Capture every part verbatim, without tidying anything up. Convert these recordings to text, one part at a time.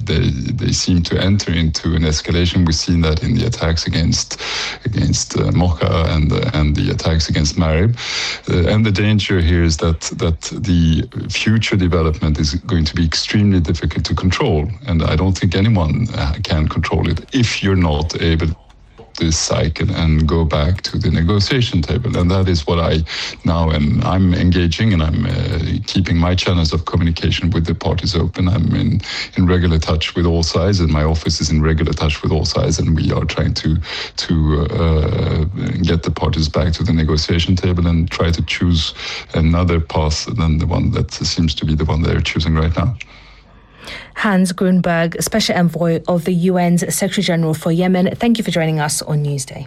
they they seem to enter into an escalation. We've seen that in the attacks against against uh, Mocha and uh, and the attacks against Marib. Uh, and the danger here is that that the future development is going to be extremely difficult to control, and I don't think anyone uh, can control it if you're not able this cycle and go back to the negotiation table. And that is what I now am. I'm engaging and I'm uh, keeping my channels of communication with the parties open. I'm in, in regular touch with all sides, and my office is in regular touch with all sides, and we are trying to to uh, get the parties back to the negotiation table and try to choose another path than the one that seems to be the one they're choosing right now. Hans Grunberg, Special Envoy of the U N's Secretary General for Yemen, thank you for joining us on Newsday.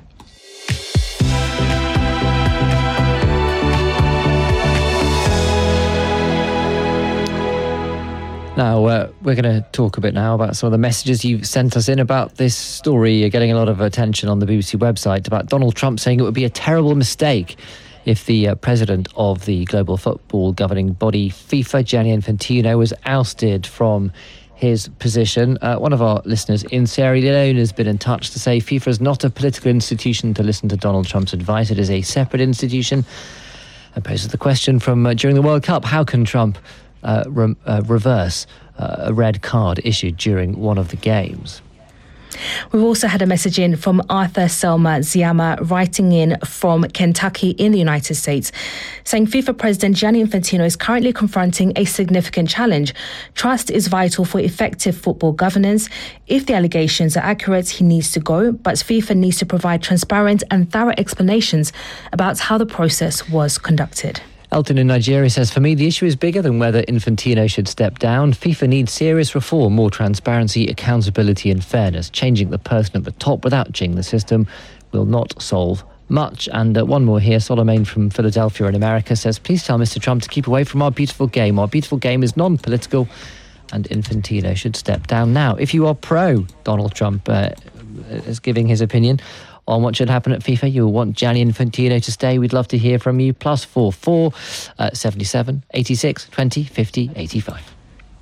Now, uh, we're going to talk a bit now about some of the messages you've sent us in about this story. You're getting a lot of attention on the B B C website about Donald Trump saying it would be a terrible mistake if the uh, president of the global football governing body, FIFA, Gianni Infantino, was ousted from his position. Uh, one of our listeners in Sierra Leone has been in touch to say FIFA is not a political institution to listen to Donald Trump's advice. It is a separate institution. And poses the question from uh, during the World Cup, how can Trump uh, re- uh, reverse uh, a red card issued during one of the games? We've also had a message in from Arthur Selma Ziama, writing in from Kentucky in the United States, saying FIFA President Gianni Infantino is currently confronting a significant challenge. Trust is vital for effective football governance. If the allegations are accurate, he needs to go, but FIFA needs to provide transparent and thorough explanations about how the process was conducted. Elton in Nigeria says, for me, the issue is bigger than whether Infantino should step down. FIFA needs serious reform, more transparency, accountability and fairness. Changing the person at the top without changing the system will not solve much. And uh, one more here, Solomon from Philadelphia in America says, please tell Mister Trump to keep away from our beautiful game. Our beautiful game is non-political and Infantino should step down. Now, if you are pro Donald Trump uh, is giving his opinion on what should happen at FIFA, you will want Gianni Infantino to stay. We'd love to hear from you. Plus four four uh, seventy-seven eighty-six twenty fifty eighty-five.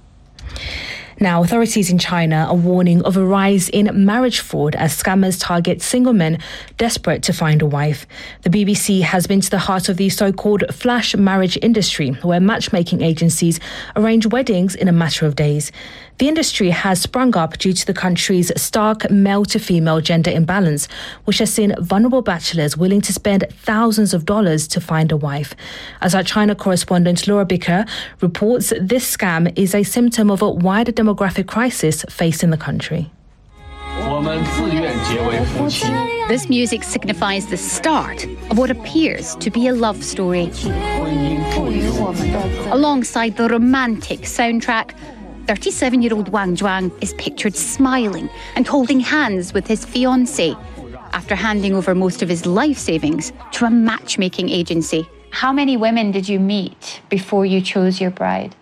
Now, authorities in China are warning of a rise in marriage fraud as scammers target single men desperate to find a wife. The B B C has been to the heart of the so-called flash marriage industry, where matchmaking agencies arrange weddings in a matter of days. The industry has sprung up due to the country's stark male-to-female gender imbalance, which has seen vulnerable bachelors willing to spend thousands of dollars to find a wife. As our China correspondent Laura Bicker reports, this scam is a symptom of a wider demographic crisis facing the country. This music signifies the start of what appears to be a love story. Alongside the romantic soundtrack, thirty-seven-year-old Wang Zhuang is pictured smiling and holding hands with his fiancée after handing over most of his life savings to a matchmaking agency. How many women did you meet before you chose your bride?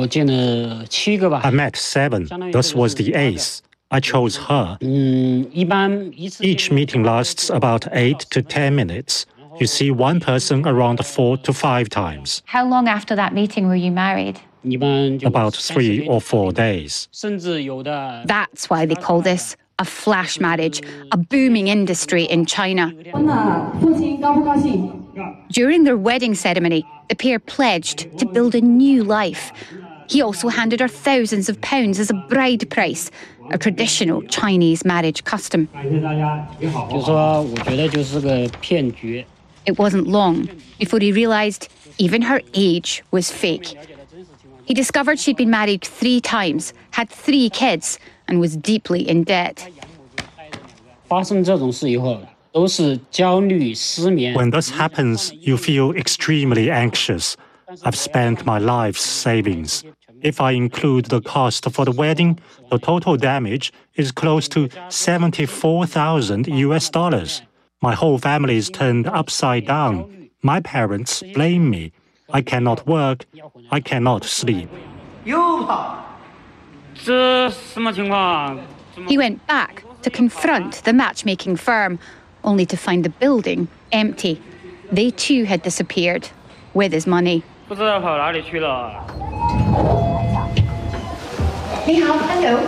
I met seven. This was the eighth. I chose her. Each meeting lasts about eight to ten minutes. You see one person around four to five times. How long after that meeting were you married? About three or four days. That's why they call this a flash marriage, a booming industry in China. During their wedding ceremony, the pair pledged to build a new life. He also handed her thousands of pounds as a bride price, a traditional Chinese marriage custom. It wasn't long before he realised even her age was fake. He discovered she'd been married three times, had three kids, and was deeply in debt. When this happens, you feel extremely anxious. I've spent my life's savings. If I include the cost for the wedding, the total damage is close to seventy-four thousand U S dollars. My whole family is turned upside down. My parents blame me. I cannot work. I cannot sleep. He went back to confront the matchmaking firm, only to find the building empty. They too had disappeared with his money. Hello.